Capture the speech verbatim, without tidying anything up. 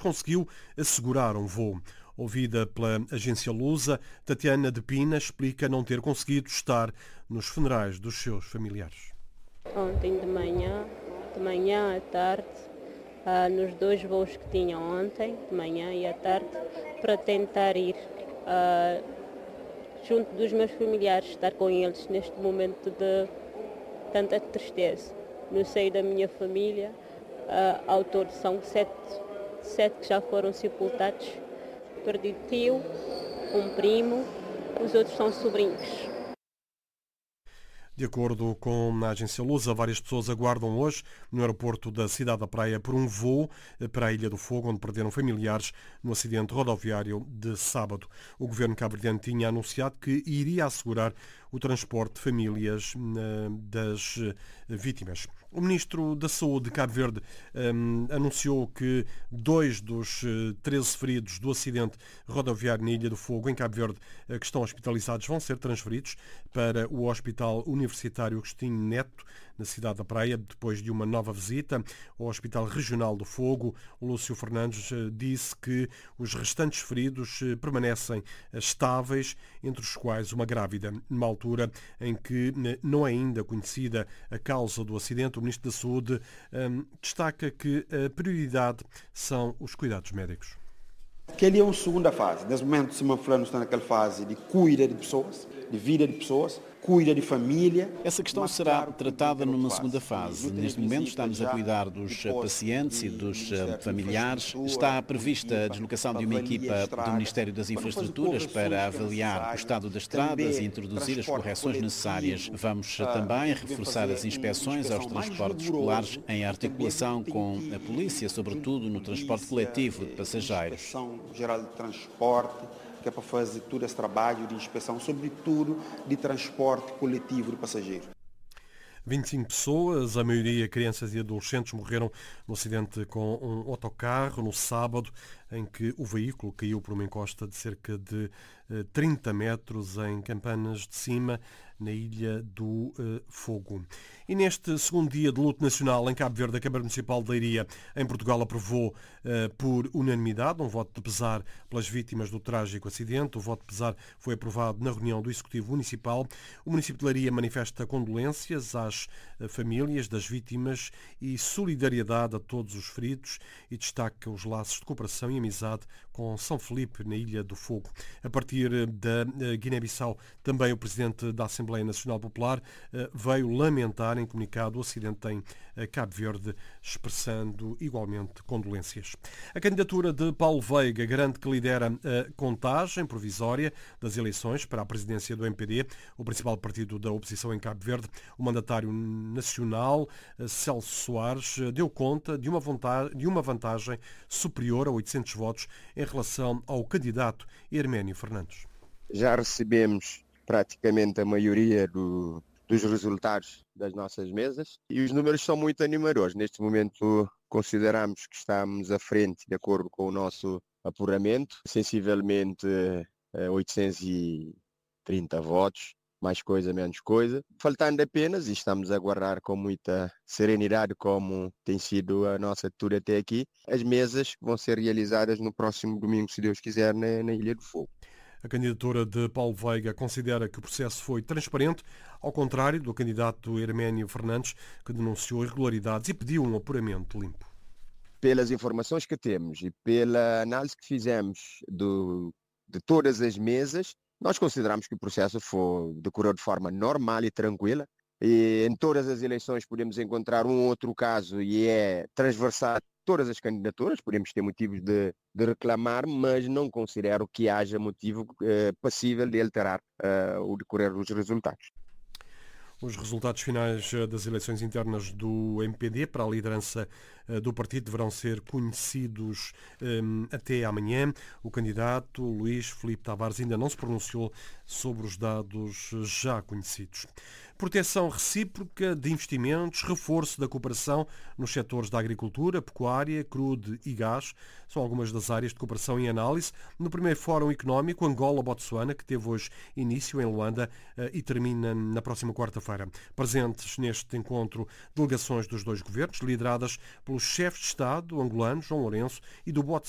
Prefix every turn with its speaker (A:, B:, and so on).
A: conseguiu assegurar um voo. Ouvida pela agência Lusa, Tatiana de Pina explica não ter conseguido estar nos funerais dos seus familiares.
B: Ontem de manhã, de manhã à tarde, ah, nos dois voos que tinha ontem, de manhã e à tarde, para tentar ir ah, junto dos meus familiares, estar com eles neste momento de tanta tristeza. No seio da minha família, ah, ao todo são sete, sete que já foram sepultados. Perdi tio, um primo, os outros são sobrinhos.
A: De acordo com a agência Lusa, várias pessoas aguardam hoje no aeroporto da cidade da Praia por um voo para a Ilha do Fogo, onde perderam familiares no acidente rodoviário de sábado. O governo cabo-verdiano tinha anunciado que iria assegurar o transporte de famílias das vítimas. O ministro da Saúde de Cabo Verde um, anunciou que dois dos treze feridos do acidente rodoviário na Ilha do Fogo, em Cabo Verde, que estão hospitalizados, vão ser transferidos para o Hospital Universitário Agostinho Neto, na cidade da Praia, depois de uma nova visita ao Hospital Regional do Fogo. Lúcio Fernandes disse que os restantes feridos permanecem estáveis, entre os quais uma grávida. Numa altura em que não é ainda conhecida a causa do acidente, o Ministro da Saúde um, destaca que a prioridade são os cuidados médicos.
C: Que ali é uma segunda fase. Nesse momento, se me falando, está naquela fase de cuida de pessoas, de vida de pessoas, cuida de família.
D: Essa questão será tratada numa segunda fase. Neste momento estamos a cuidar dos pacientes e dos familiares. Está prevista a deslocação de uma equipa do Ministério das Infraestruturas para avaliar o estado das estradas e introduzir as correções necessárias. Vamos também reforçar as inspeções aos transportes escolares em articulação com a polícia, sobretudo no transporte coletivo de passageiros.
C: Inspeção Geral de Transporte, que é para fazer todo esse trabalho de inspeção, sobretudo de transporte coletivo de passageiros.
A: vinte e cinco pessoas, a maioria crianças e adolescentes, morreram no acidente com um autocarro no sábado, em que o veículo caiu por uma encosta de cerca de trinta metros em Campanas de Cima, na Ilha do Fogo. E neste segundo dia de luto nacional em Cabo Verde, a Câmara Municipal de Leiria, em Portugal, aprovou por unanimidade um voto de pesar pelas vítimas do trágico acidente. O voto de pesar foi aprovado na reunião do Executivo Municipal. O município de Leiria manifesta condolências às famílias das vítimas e solidariedade a todos os feridos e destaca os laços de cooperação e amizade com São Felipe, na Ilha do Fogo. A partir da Guiné-Bissau, também o Presidente da Assembleia Nacional Popular veio lamentar em comunicado o acidente em Cabo Verde, expressando igualmente condolências. A candidatura de Paulo Veiga garante que lidera a contagem provisória das eleições para a presidência do M P D, o principal partido da oposição em Cabo Verde. O mandatário nacional, Celso Soares, deu conta de uma vantagem, de uma vantagem superior a oitocentos votos em relação ao candidato Herménio Fernandes.
E: Já recebemos praticamente a maioria do, dos resultados das nossas mesas e os números são muito animadores. Neste momento consideramos que estamos à frente, de acordo com o nosso apuramento, sensivelmente oitocentos e trinta votos, mais coisa, menos coisa. Faltando apenas, e estamos a aguardar com muita serenidade, como tem sido a nossa atitude até aqui, as mesas que vão ser realizadas no próximo domingo, se Deus quiser, na, na Ilha do Fogo.
A: A candidatura de Paulo Veiga considera que o processo foi transparente, ao contrário do candidato Herménio Fernandes, que denunciou irregularidades e pediu um apuramento limpo.
E: Pelas informações que temos e pela análise que fizemos do, de todas as mesas, nós consideramos que o processo foi, decorreu de forma normal e tranquila. E em todas as eleições podemos encontrar um outro caso e é transversal todas as candidaturas, podemos ter motivos de, de reclamar, mas não considero que haja motivo eh, passível de alterar eh, o decorrer dos resultados.
A: Os resultados finais das eleições internas do M P D para a liderança do partido deverão ser conhecidos um, até amanhã. O candidato Luís Filipe Tavares ainda não se pronunciou sobre os dados já conhecidos. Proteção recíproca de investimentos, reforço da cooperação nos setores da agricultura, pecuária, crude e gás são algumas das áreas de cooperação em análise no primeiro Fórum Económico Angola-Botsuana, que teve hoje início em Luanda e termina na próxima quarta-feira. Presentes neste encontro delegações dos dois governos, lideradas pelos chefes de Estado angolano, João Lourenço, e do Botsuana,